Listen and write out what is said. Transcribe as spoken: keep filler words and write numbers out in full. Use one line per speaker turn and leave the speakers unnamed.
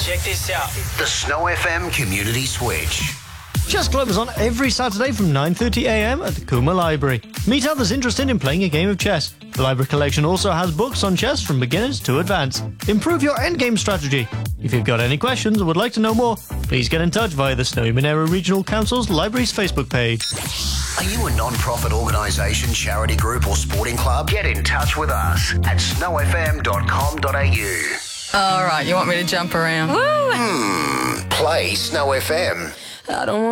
Check this out.
The Snow F M Community Switch.
Chess Club is on every Saturday from nine thirty a m at the Cooma Library. Meet others interested in playing a game of chess. The library collection also has books on chess from beginners to advanced. Improve your endgame strategy. If you've got any questions or would like to know more, please get in touch via the Snowy Monaro Regional Council's Library's Facebook page.
Are you a non-profit organisation, charity group or sporting club? Get in touch with us at snow f m dot com dot a u.
All right, you want me to jump around?
Hmm, play Snow F M.
I don't want